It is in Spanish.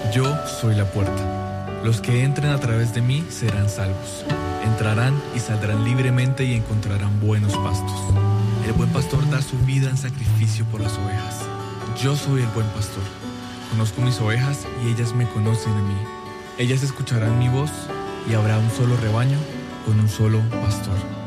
Yo soy la puerta. Los que entren a través de mí serán salvos. Entrarán y saldrán libremente y encontrarán buenos pastos. El buen pastor da su vida en sacrificio por las ovejas. Yo soy el buen pastor. Conozco mis ovejas y ellas me conocen a mí. Ellas escucharán mi voz y habrá un solo rebaño con un solo pastor.